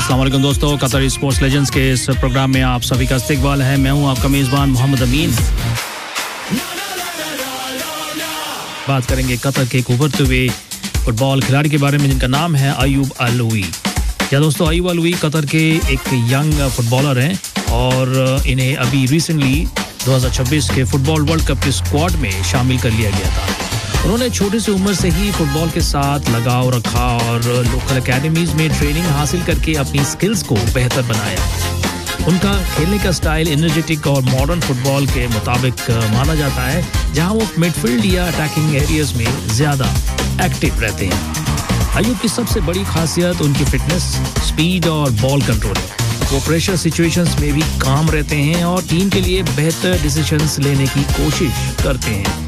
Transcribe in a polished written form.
अस्सलाम वालेकुम दोस्तों, कतर स्पोर्ट्स लेजेंड्स के इस प्रोग्राम में आप सभी का इस्तकबाल है। मैं हूं आपका मेज़बान मोहम्मद अमीन। बात करेंगे कतर के एक उभरते हुए फुटबॉल खिलाड़ी के बारे में जिनका नाम है अयूब अलवी। या दोस्तों, अयूब अलवी कतर के एक यंग फुटबॉलर हैं और इन्हें अभी रिसेंटली 2026 के फुटबॉल वर्ल्ड कप के स्क्वाड में शामिल कर लिया गया था। उन्होंने छोटी सी उम्र से ही फुटबॉल के साथ लगाव रखा और लोकल एकेडमीज में ट्रेनिंग हासिल करके अपनी स्किल्स को बेहतर बनाया। उनका खेलने का स्टाइल एनर्जेटिक और मॉडर्न फुटबॉल के मुताबिक माना जाता है, जहां वो मिडफील्ड या अटैकिंग एरियाज में ज्यादा एक्टिव रहते हैं। अयूब की सबसे बड़ी खासियत उनकी फिटनेस, स्पीड और बॉल कंट्रोल है। वो प्रेशर सिचुएशंस में भी काम रहते हैं और टीम के लिए बेहतर डिसीजंस लेने की कोशिश करते हैं।